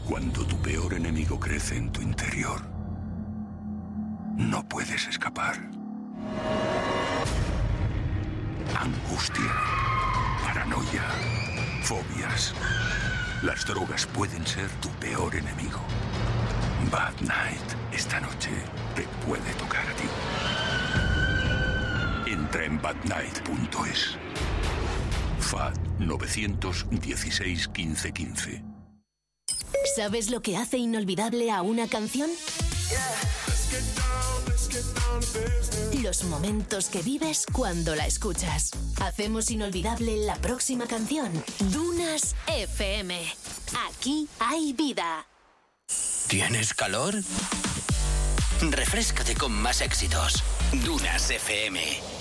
Cuando tu peor enemigo crece en tu interior, no puedes escapar. Angustia, paranoia, fobias. Las drogas pueden ser tu peor enemigo. Bad Night, esta noche te puede tocar a ti. Entra en badnight.es. FAD 916 1515. ¿Sabes lo que hace inolvidable a una canción? Los momentos que vives cuando la escuchas. Hacemos inolvidable la próxima canción. Dunas FM. Aquí hay vida. ¿Tienes calor? Refréscate con más éxitos. Dunas FM.